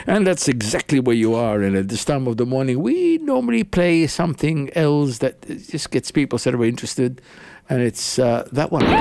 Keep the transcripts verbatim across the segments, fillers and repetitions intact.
And that's exactly where you are. And at this time of the morning, we normally play something else that just gets people sort of interested. And it's uh, that one.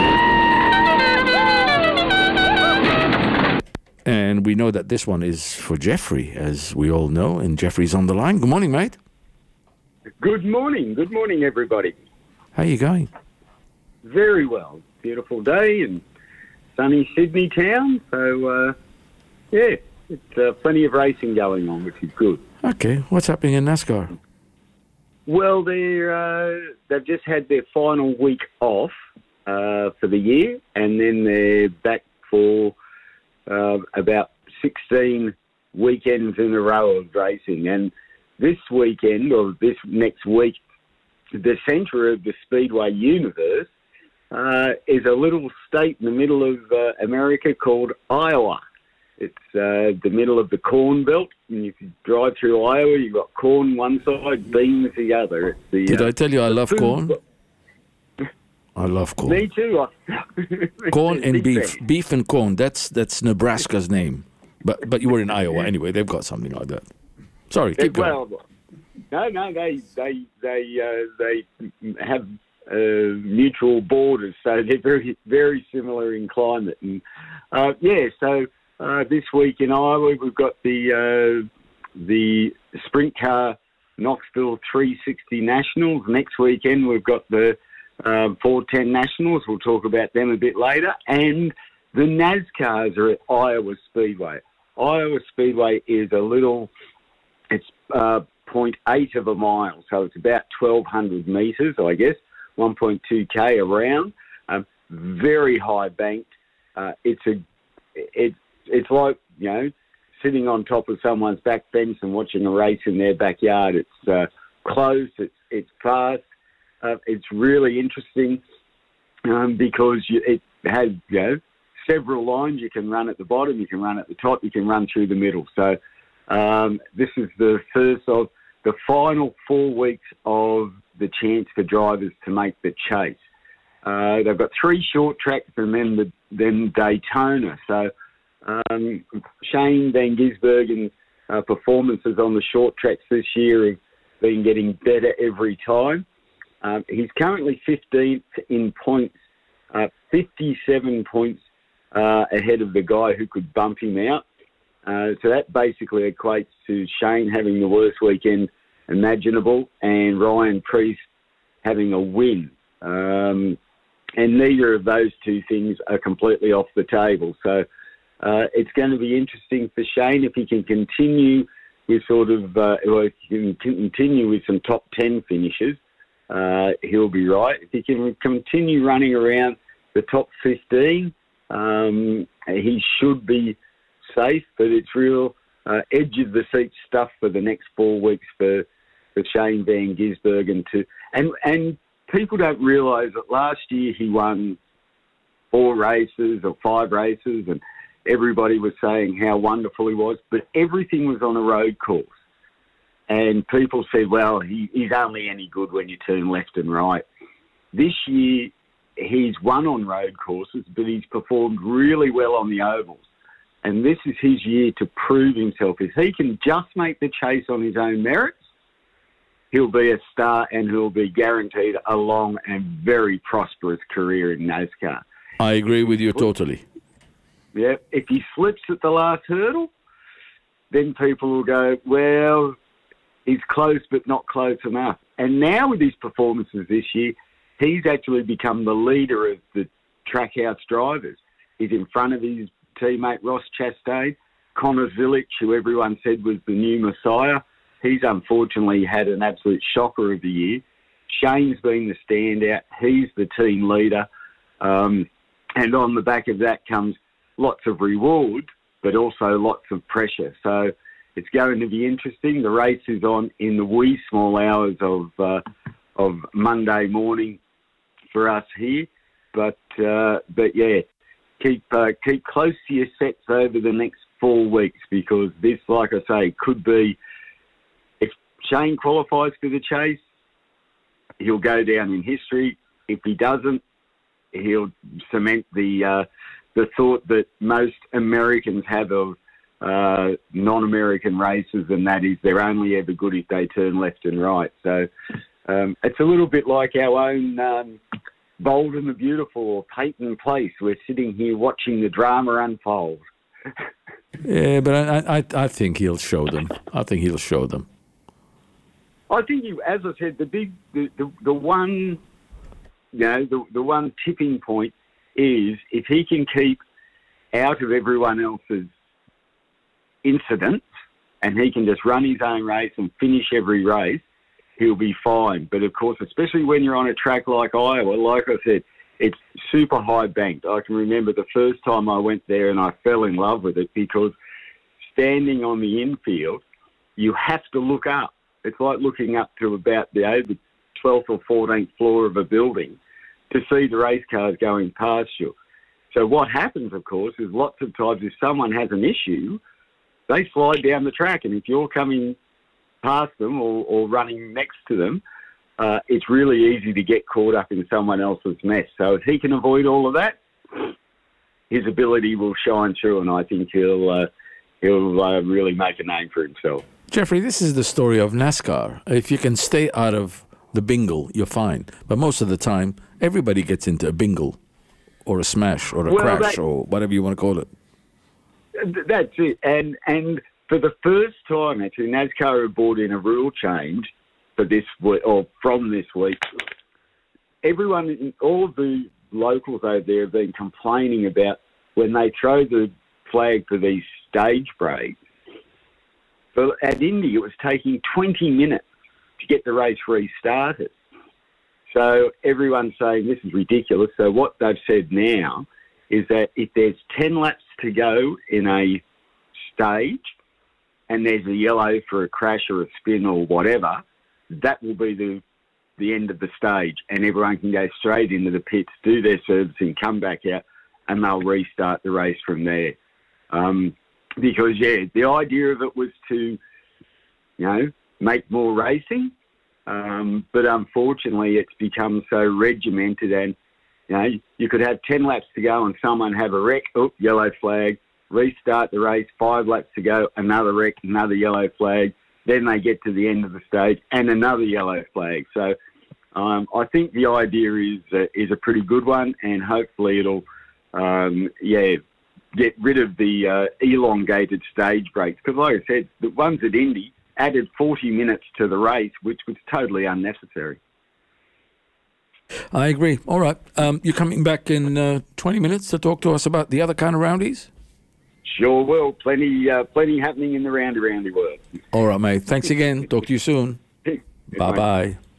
And we know that this one is for Jeffrey, as we all know. And Jeffrey's on the line. Good morning, mate. Good morning. Good morning, everybody. How are you going? Very well. Beautiful day in sunny Sydney town. So, uh, yeah, it's uh, plenty of racing going on, which is good. Okay. What's happening in NASCAR? Well, they're, uh, they've just had their final week off uh, for the year, and then they're back for uh, about sixteen weekends in a row of racing. And this weekend, or this next week, the centre of the Speedway universe uh, is a little state in the middle of uh, America called Iowa. It's uh, the middle of the Corn Belt, and if you drive through Iowa, you've got corn one side, beans the other. It's the, Did uh, I tell you I love corn? Bo- I love corn. Me too. Corn and Big beef. fan. Beef and corn. That's that's Nebraska's name. But but you were in Iowa anyway. They've got something like that. Sorry, keep going. Well, no, no, they they they uh, they have uh, mutual borders, so they're very very similar in climate. And uh, yeah, so uh, this week in Iowa we've got the uh, the sprint car Knoxville three sixty Nationals. Next weekend we've got the uh, four ten Nationals. We'll talk about them a bit later. And the NASCARs are at Iowa Speedway. Iowa Speedway is a little. It's uh, zero point eight of a mile, so it's about twelve hundred metres, I guess, one point two k around. Um, very high banked. Uh, it's a, it's it's like you know, sitting on top of someone's back fence and watching a race in their backyard. It's uh, close. It's it's fast. Uh, it's really interesting um, because you, it has you know several lines. You can run at the bottom. You can run at the top. You can run through the middle. So. Um, this is the first of the final four weeks of the chance for drivers to make the chase. Uh, they've got three short tracks and then the, then Daytona. So um, Shane Van Gisbergen's uh, performances on the short tracks this year have been getting better every time. Um, he's currently fifteenth in points, uh, fifty-seven points uh, ahead of the guy who could bump him out. Uh, so that basically equates to Shane having the worst weekend imaginable and Ryan Preece having a win. Um, and neither of those two things are completely off the table. So uh, it's going to be interesting for Shane if he can continue with sort of, uh, or if he can continue with some top ten finishes, uh, he'll be right. If he can continue running around the top fifteen, um, he should be safe, but it's real uh, edge of the seat stuff for the next four weeks for, for Shane Van Gisbergen to and and people don't realise that last year he won four races or five races and everybody was saying how wonderful he was, but everything was on a road course. And people said, well, he, he's only any good when you turn left and right. This year he's won on road courses, but he's performed really well on the ovals. And this is his year to prove himself. If he can just make the chase on his own merits, he'll be a star and he'll be guaranteed a long and very prosperous career in NASCAR. I agree with you totally. Yeah, if he slips at the last hurdle, then people will go, well, he's close but not close enough. And now with his performances this year, he's actually become the leader of the Trackhouse drivers. He's in front of his teammate Ross Chastain, Connor Zilic, who everyone said was the new Messiah. He's unfortunately had an absolute shocker of the year. Shane's been the standout. He's the team leader. Um, and on the back of that comes lots of reward, but also lots of pressure. So it's going to be interesting. The race is on in the wee small hours of uh, of Monday morning for us here. But, uh, but yeah, Keep uh, keep close to your sets over the next four weeks because this, like I say, could be, if Shane qualifies for the chase, he'll go down in history. If he doesn't, he'll cement the uh, the thought that most Americans have of uh, non-American races, and that is they're only ever good if they turn left and right. So um, it's a little bit like our own um, Bold and the Beautiful or Peyton Place. We're sitting here watching the drama unfold. Yeah, but I, I, I think he'll show them. I think he'll show them. I think, you, as I said, the big, the, the, the one, you know, the, the one tipping point is if he can keep out of everyone else's incidents and he can just run his own race and finish every race, he'll be fine. But of course, especially when you're on a track like Iowa, like I said, it's super high banked. I can remember the first time I went there and I fell in love with it because standing on the infield, you have to look up. It's like looking up to about the over twelfth or fourteenth floor of a building to see the race cars going past you. So what happens, of course, is lots of times if someone has an issue, they slide down the track. And if you're coming past them or, or running next to them, uh, it's really easy to get caught up in someone else's mess. So if he can avoid all of that, his ability will shine through, and I think he'll uh, he'll uh, really make a name for himself. Jeffrey, this is the story of NASCAR. If you can stay out of the bingle, you're fine. But most of the time, everybody gets into a bingle or a smash or a well, crash that, or whatever you want to call it. That's it. And and for the first time, actually, NASCAR have brought in a rule change for this week, or from this week. Everyone, all of the locals over there have been complaining about when they throw the flag for these stage breaks. But at Indy, it was taking twenty minutes to get the race restarted. So everyone's saying this is ridiculous. So what they've said now is that if there's ten laps to go in a stage and there's a yellow for a crash or a spin or whatever, that will be the the end of the stage, and everyone can go straight into the pits, do their servicing, come back out, and they'll restart the race from there. Um, because, yeah, the idea of it was to, you know, make more racing, um, but unfortunately it's become so regimented, and, you know, you could have ten laps to go and someone have a wreck, oh, yellow flag, restart the race, five laps to go, another wreck, another yellow flag, then they get to the end of the stage and another yellow flag. So um, I think the idea is uh, is a pretty good one, and hopefully it'll, um, yeah, get rid of the uh, elongated stage breaks. Because like I said, the ones at Indy added forty minutes to the race, which was totally unnecessary. I agree. All right. Um, you're coming back in uh, twenty minutes to talk to us about the other kind of roundies? Sure will. Plenty uh, plenty happening in the roundy roundy world. All right, mate. Thanks again. Talk to you soon. Bye-bye.